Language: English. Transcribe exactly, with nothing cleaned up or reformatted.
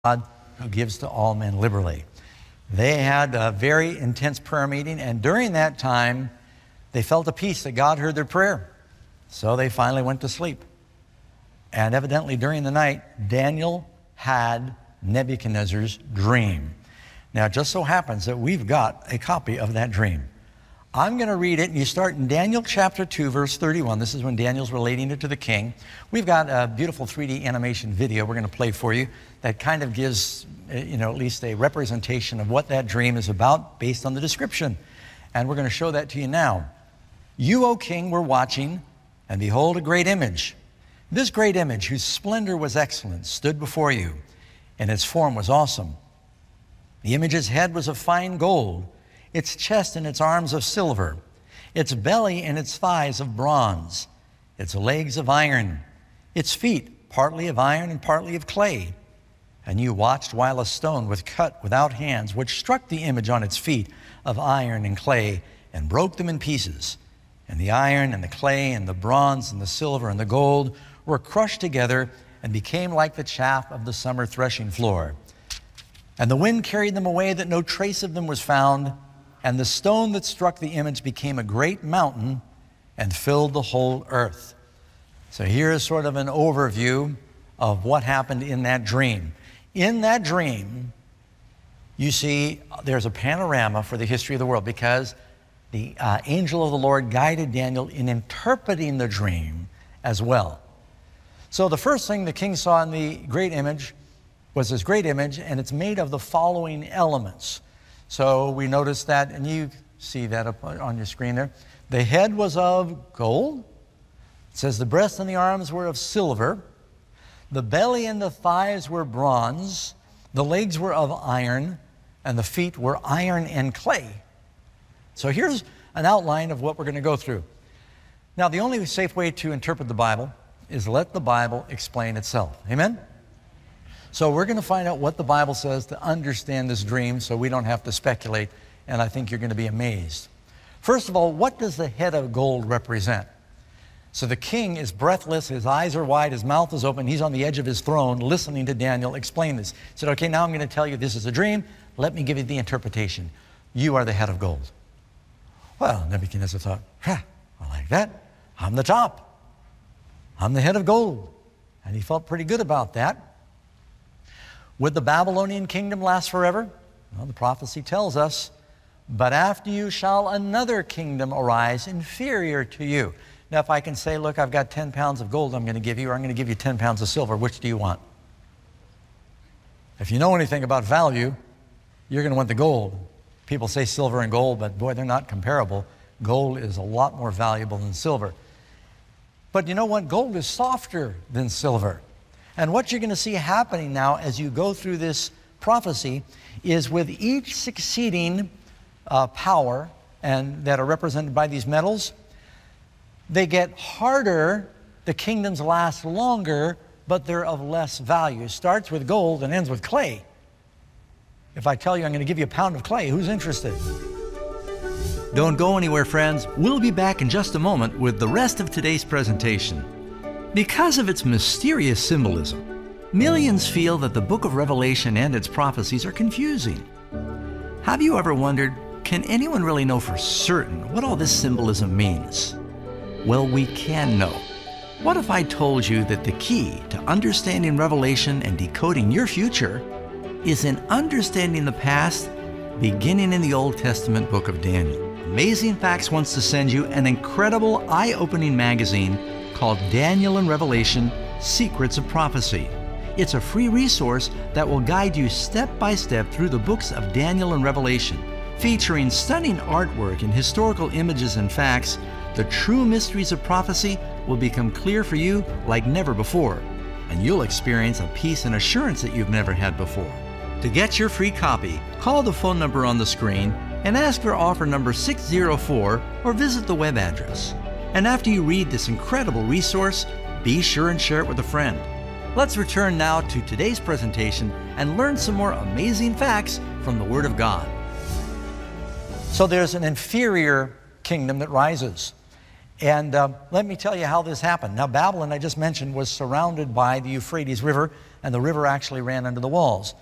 God who gives to all men liberally. They had a very intense prayer meeting, and during that time, they felt a peace that God heard their prayer. So they finally went to sleep. And evidently during the night, Daniel had Nebuchadnezzar's dream. Now, it just so happens that we've got a copy of that dream. I'm going to read it, and you start in Daniel chapter two, verse thirty-one. This is when Daniel's relating it to the king. We've got a beautiful three D animation video we're going to play for you that kind of gives, you know, at least a representation of what that dream is about based on the description. And we're going to show that to you now. You, O king, were watching, and behold, a great image. This great image, whose splendor was excellent, stood before you, and its form was awesome. The image's head was of fine gold, its chest and its arms of silver, its belly and its thighs of bronze, its legs of iron, its feet partly of iron and partly of clay. And you watched while a stone was cut without hands, which struck the image on its feet of iron and clay and broke them in pieces. And the iron and the clay and the bronze and the silver and the gold were crushed together and became like the chaff of the summer threshing floor. And the wind carried them away that no trace of them was found. And the stone that struck the image became a great mountain and filled the whole earth. So here is sort of an overview of what happened in that dream. In that dream, you see there's a panorama for the history of the world because the uh, angel of the Lord guided Daniel in interpreting the dream as well. So the first thing the king saw in the great image was this great image, and it's made of the following elements. So we notice that, and you see that up on your screen there. The head was of gold. It says the breast and the arms were of silver. The belly and the thighs were bronze. The legs were of iron, and the feet were iron and clay. So here's an outline of what we're going to go through. Now, the only safe way to interpret the Bible is let the Bible explain itself. Amen? So we're going to find out what the Bible says to understand this dream so we don't have to speculate, and I think you're going to be amazed. First of all, what does the head of gold represent? So the king is breathless, his eyes are wide, his mouth is open, he's on the edge of his throne listening to Daniel explain this. He said, okay, now I'm going to tell you this is a dream. Let me give you the interpretation. You are the head of gold. Well, Nebuchadnezzar thought, ha, I like that. I'm the top. I'm the head of gold. And he felt pretty good about that. Would the Babylonian kingdom last forever? Well, the prophecy tells us, but after you shall another kingdom arise inferior to you. Now, if I can say, look, I've got ten pounds of gold I'm going to give you, or I'm going to give you ten pounds of silver, which do you want? If you know anything about value, you're going to want the gold. People say silver and gold, but boy, they're not comparable. Gold is a lot more valuable than silver. But you know what? Gold is softer than silver. And what you're going to see happening now as you go through this prophecy is with each succeeding uh, power and that are represented by these metals, they get harder, the kingdoms last longer, but they're of less value. It starts with gold and ends with clay. If I tell you I'm going to give you a pound of clay, who's interested? Don't go anywhere, friends. We'll be back in just a moment with the rest of today's presentation. Because of its mysterious symbolism, millions feel that the book of Revelation and its prophecies are confusing. Have you ever wondered, can anyone really know for certain what all this symbolism means? Well, we can know. What if I told you that the key to understanding Revelation and decoding your future is in understanding the past, beginning in the Old Testament book of Daniel? Amazing Facts wants to send you an incredible, eye-opening magazine called Daniel and Revelation, Secrets of Prophecy. It's a free resource that will guide you step by step through the books of Daniel and Revelation. Featuring stunning artwork and historical images and facts, the true mysteries of prophecy will become clear for you like never before, and you'll experience a peace and assurance that you've never had before. To get your free copy, call the phone number on the screen and ask for offer number six zero four or visit the web address. And after you read this incredible resource, be sure and share it with a friend. Let's return now to today's presentation and learn some more amazing facts from the Word of God. So there's an inferior kingdom that rises. And uh, let me tell you how this happened. Now, Babylon, I just mentioned, was surrounded by the Euphrates River. and the river actually ran under the walls.